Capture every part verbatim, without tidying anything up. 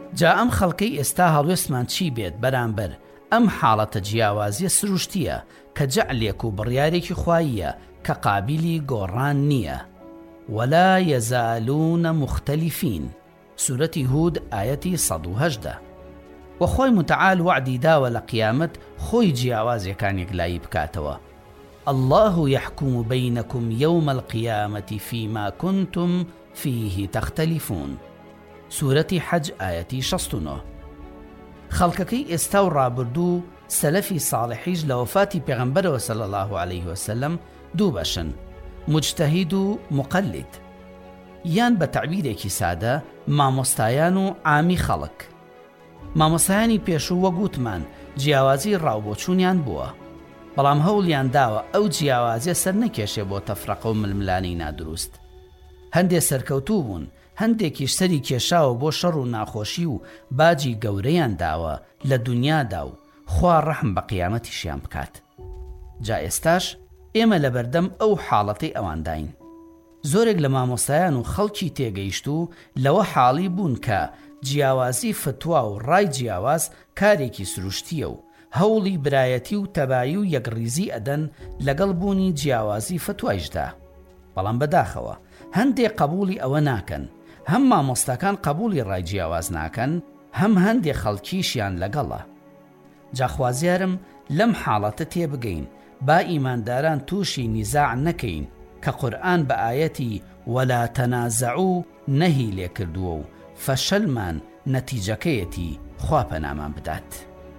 جا ئەم خەڵکەی ئێستا هەڵوێستمان چی بێت بەرامبەر ئەم حاڵەتە جیاوازیە سروشتیە کە جەعلێک و بڕیارێکی خواییە کە قابلی گۆڕان نییە. ولا يزالون مختلفين سورة هود آية صد وهجدة. وخوي متعال وعدي داوە لە قیامەت خۆی جیاوازیەکانێک لای بکاتەوە. الله يحكم بينكم يوم القيامة فيما كنتم فيه تختلفون سورة حج آية شەست و نۆ. خەڵکەکەی ئێستا و ڕابردوو سەلەفی ساڵحیش لە وەفاتی پێغەمبەرەوە صلی الله عليه وسلم دوو بەشن، مجتهید و مقلد، یان بە تەعبیرێکی سادە مامۆستایان و عامی خەڵک. مامۆستایانی پێشوو وەگوتمان جیاوازی ڕاوبۆچوونیان بووە، بەڵام هەوڵیان داوە ئەو جیاوازیە سەر نەکێشێ بۆ تەفرەقە و ململانەی نادروست. هەندێک سەرکەوتوو بوون، هەندێکیش سەری کێشاوە بۆ شەڕ و ناخۆشی و باجی گەورەیان داوە لە دنیادا و خوا ڕەحم بە قیامەتیشیان بکات. جا ئێستاش ئێمە لە بەردەم ئەو حاڵەتەی ئەوانداین. زۆرێک لە مامۆستایان و خەڵکی تێگەیشت و لەوە حاڵی بوون کە جیاوازی فتوا و ڕای جیاواز کارێکی سروشتیە و هەوڵی برایەتی و تەبایی و یەکڕیزی ئەدەن لەگەڵ بوونی جیاوازی فتوایشدا. بەڵام بەداخەوە هەندێک قبولی ئەوە ناکەن، هەم مامۆستاکان قبولی ڕای جیاواز ناکەن، هەم هەندێک خەڵکیشیان لەگەڵە. جاخوازیارم لەم حاڵەتە تێبگەین، با ئیمانداران تووشی نیزاع نەکەین کە قورئان بە ئایەتی وەلا تەنازەعوو نەهی لێ کردووە و فەشەلمان نەتیجەکەیەتی خوا پەنامان بدات.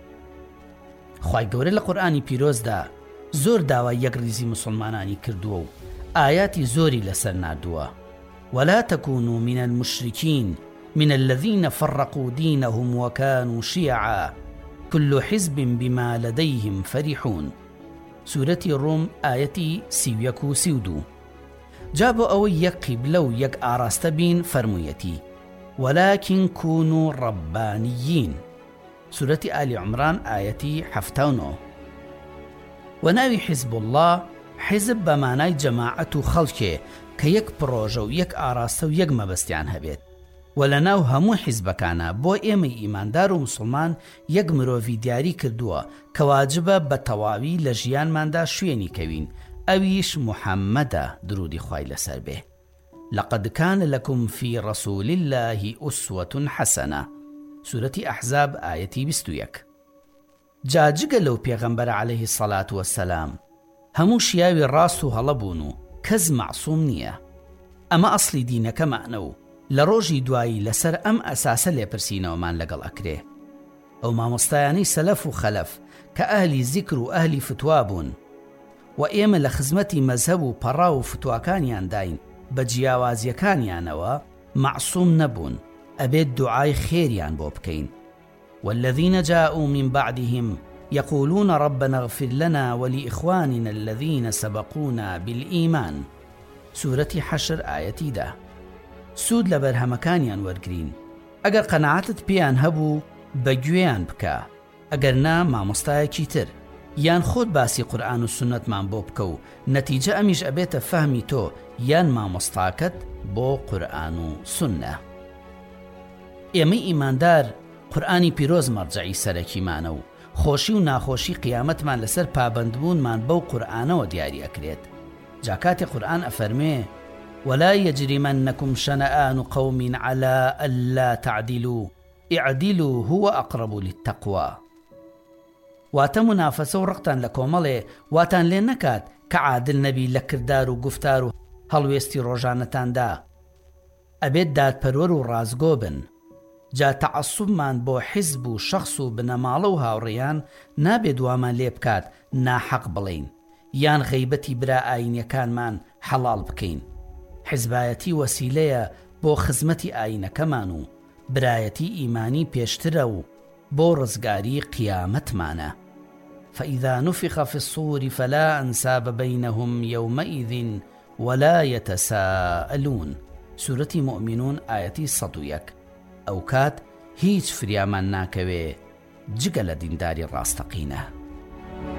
خوای گەورە لە قورئانی پیرۆزدا زۆر داوای یەکڕیزی مسلمانانی کردووە و ئایاتی زۆری لەسەر ناردووە. ولا تكونوا من المشركين من الذين فرقوا دينهم وكانوا شيعا كل حزب بما لديهم فرحون سورة الروم آية سيويك سيودو. جابوا أو يك قبلو يك آراستبين فرميتي ولكن كونوا ربانيين سورة آل عمران آية حفتونو. وناوي حزب الله حزب بمانای جەماعەت و خەڵکێ کە یەک پرۆژە و یەک ئاراستە و یەک مەبەستیان هەبێت. و لە ناو هەموو حیزبەکانە بۆ ئێمەی ئیماندار و مسلمان یەک مرۆڤی دیاری کردووە کە واجبە بە تەواوی لە ژیانماندا شوێنی کەوین، ئەویش محەممەدە، درودی خوای لەسەر بێ. لقد كان لكم في رسول الله أسوة حسنة سورة أحزاب آية بیست و یەک. جا جگە لەو پێغەمبەرە عليه الصلاة والسلام هەموو شیاوی ڕاست و هەڵەبوون و کەس معسووم نییە. ئەمە ئەسڵی دینەکەمانە و لە ڕۆژی دوایی لەسەر ئەم ئەساسە لێپرسینەوەمان لەگەڵ ئەکرێ. ئەو مامۆستایانەی سەلەف و خەلەف کە ئەهلی زیکر و ئەهلی فتوا بوون و ئێمە لە خزمەتی مەزهەب و پەڕا و فتواکانیان داین بە جیاوازیەکانیانەوە معسووم نەبوون، ئەبێت دوعای خێریان بۆ بکەین. والذين جاءوا من بعدهم يقولون ربنا اغفر لنا ولإخواننا الذين سبقونا بالإيمان سورة حشر آية ده. سود لبرهمەکانیان وەرگرین، ئەگەر قەناعەتت پێیان هەبوو بەگوێیان بکە، ئەگەر نا مامۆستایەکی تر یان خۆت باسی قورئان و سنەتمان بۆ بکە و نەتیجە ئەمیش ئەبێتە فەهمی تۆ یان مامۆستاکەت بۆ قورئان و سنە. ئێمەی ئیماندار قورئانی پیرۆز مەرجعی سەرەکیمانە و خۆشی و ناخۆشی قیامەتمان لەسەر پابەندبوونمان بەو قورئانەوە دیاری ئەکرێت. جا کاتی قورئان ئەفەرمێ ولا يجرمنكم شنآن قوم على ألا تعدلوا اعدلوا هو أقرب للتقوى. واتە منافەسە و ڕقتان لە کۆمەڵێ واتان لێ نەکات کە عادل نەبی لە کردار و گفتار و هەڵوێستی ڕۆژانەتاندا. ئەبێت دادپەروەر و ڕازگۆ بن. جا تەعەسوبمان بۆ حیزب و شەخص و بنەماڵە و هاوڕێیان نابێت وامان لێ بکات ناحەق بڵین یان غەیبەتی برا ئاینیەکانمان حەڵاڵ بکەین. حزبایەتی وەسیلەیە بۆ خزمەتی ئاینەکەمان و برایەتی ئیمانی پێشترە و بۆ ڕزگاری قیامەتمانە. فإذا نفخ في الصور فلا أنساب بينهم يومئذ ولا يتساءلون سورة مؤمنون آية سەد و یەک. ئەو کات هیچ فریامان ناکەوێ جگە لە دینداری ڕاستەقینە.